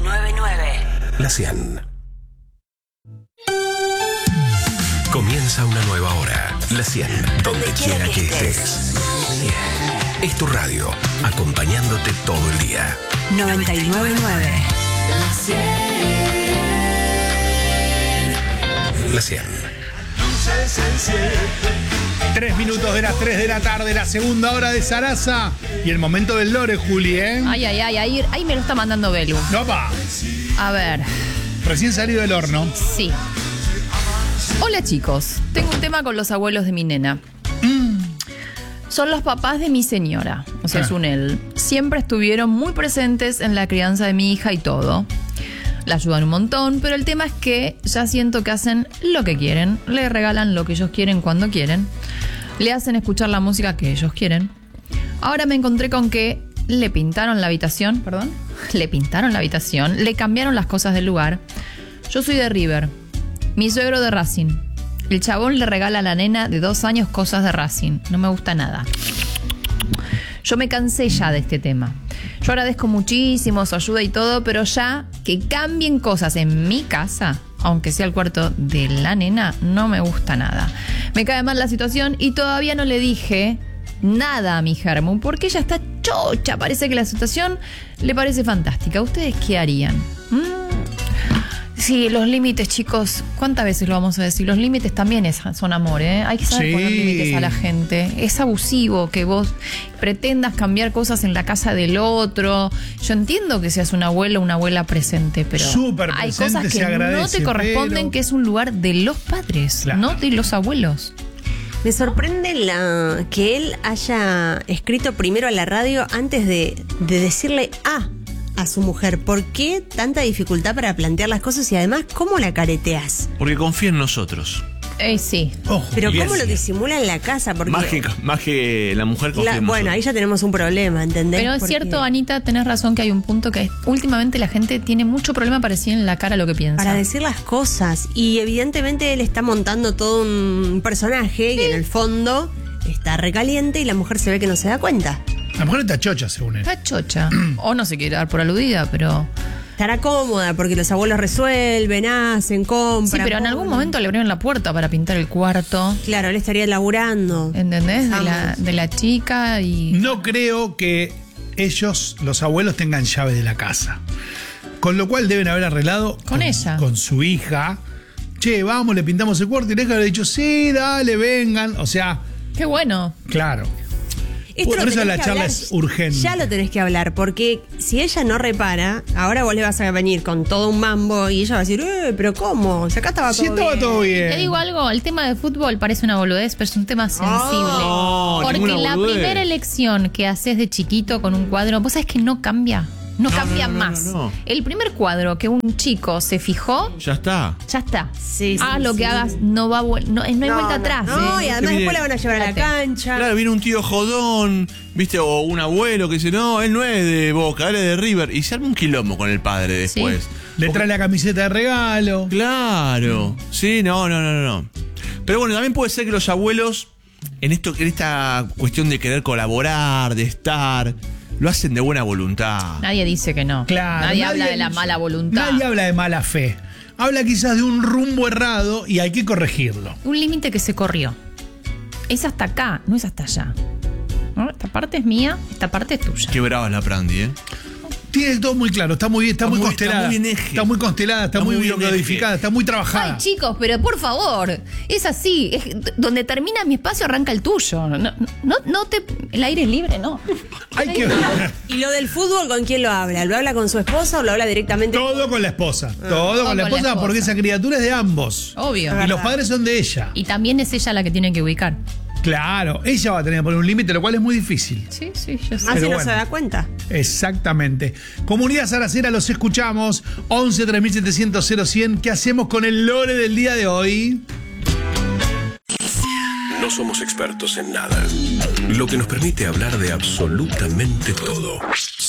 La 100. Comienza una nueva hora. La 100, donde quiera que estés. Es tu radio, acompañándote todo el día. 99.9. La 100. 3 minutos de las 3 de la tarde, la segunda hora de Sarasa. Y el momento del lore, Juli, ¿eh? Ahí me lo está mandando Belu. ¡Opa! A ver. Recién salido del horno. Sí. Hola chicos, tengo un tema con los abuelos de mi nena. Son los papás de mi señora, o sea, es un él. Siempre estuvieron muy presentes en la crianza de mi hija y todo. La ayudan un montón, pero el tema es que ya siento que hacen lo que quieren. Le regalan lo que ellos quieren cuando quieren. Le hacen escuchar la música que ellos quieren. Ahora me encontré con que le pintaron la habitación, le cambiaron las cosas del lugar. Yo soy de River, mi suegro de Racing. El chabón le regala a la nena de 2 años cosas de Racing. No me gusta nada. Yo me cansé ya de este tema. Yo agradezco muchísimo su ayuda y todo, pero ya que cambien cosas en mi casa, aunque sea el cuarto de la nena, no me gusta nada. Me cae mal la situación y todavía no le dije nada a mi Germu, porque ella está chocha. Parece que la situación le parece fantástica. ¿Ustedes qué harían? Sí, los límites, chicos, ¿cuántas veces lo vamos a decir? Los límites también son amor, ¿eh? Hay que saber poner límites a la gente. Es abusivo que vos pretendas cambiar cosas en la casa del otro. Yo entiendo que seas un abuelo o una abuela presente, pero hay cosas que no te corresponden, que es un lugar de los padres, claro, no de los abuelos. Me sorprende que él haya escrito primero a la radio antes de decirle a su mujer. ¿Por qué tanta dificultad para plantear las cosas y además cómo la careteas? Porque confía en nosotros. Sí. Ojo, pero ¿cómo lo disimula en la casa? Porque más que la mujer confía en nosotros. Bueno, ahí ya tenemos un problema, ¿entendés? Pero es cierto, Anita, tenés razón que hay un punto que últimamente la gente tiene mucho problema para decir en la cara lo que piensa. Para decir las cosas. Y evidentemente él está montando todo un personaje que en el fondo está recaliente y la mujer se ve que no se da cuenta. La mujer está chocha, según él. Está chocha. O no se quiere dar por aludida, pero... Estará cómoda porque los abuelos resuelven, hacen, compran. Sí, pero en algún momento le abrieron la puerta para pintar el cuarto. Claro, él estaría laburando. ¿Entendés? De la chica y... No creo que ellos, los abuelos, tengan llave de la casa. Con lo cual deben haber arreglado con ella. Con su hija. Che, vamos, le pintamos el cuarto. Y la hija le ha dicho, sí, dale, vengan. O sea... Qué bueno. Claro. Por eso la charla es urgente. Ya lo tenés que hablar, porque si ella no repara, ahora vos le vas a venir con todo un mambo y ella va a decir, pero ¿cómo? Si acá estaba todo bien. Estaba todo bien. Te digo algo, el tema de fútbol parece una boludez, pero es un tema sensible. Porque la primera elección que haces de chiquito con un cuadro, vos sabés que no cambia. No cambia más. No. El primer cuadro que un chico se fijó, ya está. Sí, lo que hagas, no va no hay vuelta atrás. No, y además después la van a llevar a la cancha. Claro, viene un tío jodón, ¿viste? O un abuelo que dice, no, él no es de Boca, él es de River. Y se arma un quilombo con el padre después. Sí. Le trae la camiseta de regalo. Claro. Sí, no. Pero bueno, también puede ser que los abuelos, en esta cuestión de querer colaborar, de estar... lo hacen de buena voluntad. Nadie dice que no. Claro. Nadie habla de la mala voluntad. Nadie habla de mala fe. Habla quizás de un rumbo errado y hay que corregirlo. Un límite que se corrió. Es hasta acá, no es hasta allá. ¿No? Esta parte es mía, esta parte es tuya. Qué brava es la Prandi, ¿eh? Tiene todo muy claro, está muy constelada. Está muy bien eje. Está muy constelada, está muy bien codificada, está muy trabajada. Ay, chicos, pero por favor, es así. Donde termina mi espacio arranca el tuyo. El aire es libre, no. Hay que ver. ¿Y lo del fútbol con quién lo habla? ¿Lo habla con su esposa o lo habla directamente? Todo con la esposa. Todo con la esposa porque esa criatura es de ambos. Obvio. Y los padres son de ella. Y también es ella la que tiene que ubicar. Claro, ella va a tener que poner un límite, lo cual es muy difícil. Sí, yo sé. Así no se da cuenta. Exactamente. Comunidad Saracera, los escuchamos. 11 3700 0100. ¿Qué hacemos con el lore del día de hoy? No somos expertos en nada, lo que nos permite hablar de absolutamente todo.